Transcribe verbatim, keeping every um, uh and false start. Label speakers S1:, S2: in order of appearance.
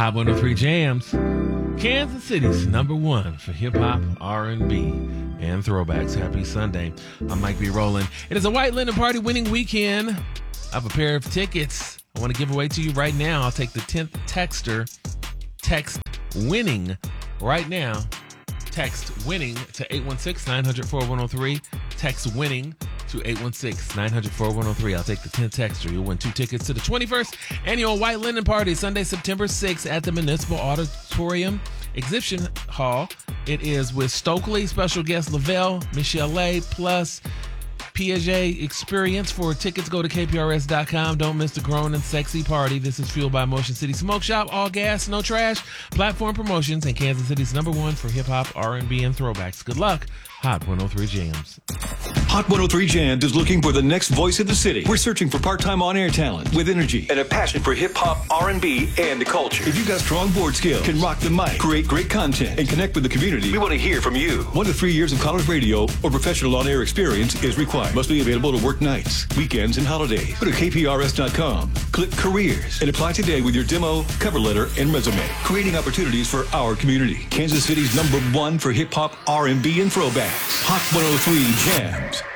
S1: Hot one oh three Jams, Kansas City's number one for hip-hop, R and B, and throwbacks. Happy Sunday. I'm Mike B. Rowland. It is a White Linen Party winning weekend. I have a pair of tickets I want to give away to you right now. I'll take the tenth texter. Text winning right now. Text winning to eight one six, nine hundred, four one zero three. Text winning to eight one six, nine hundred, four one zero three. I'll take the tenth texter. You'll win two tickets to the twenty-first Annual White Linen Party, Sunday, September sixth at the Municipal Auditorium Exhibition Hall. It is with Stokely, special guest Lavelle, Michelle A, plus Piaget Experience. For tickets, go to K P R S dot com. Don't miss the grown and sexy party. This is fueled by Motion City Smoke Shop. All gas, no trash. Platform Promotions, and Kansas City's number one for hip-hop, R and B, and throwbacks. Good luck. Hot one oh three Jams.
S2: Hot one oh three Jams is looking for the next voice of the city. We're searching for part-time on-air talent with energy and a passion for hip-hop, R and B, and the culture. If you've got strong board skills, can rock the mic, create great content, and connect with the community, we want to hear from you. One to three years of college radio or professional on-air experience is required. Must be available to work nights, weekends, and holidays. Go to K P R S dot com, click Careers, and apply today with your demo, cover letter, and resume. Creating opportunities for our community. Kansas City's number one for hip-hop, R and B, and throwbacks. Hot one oh three Jams.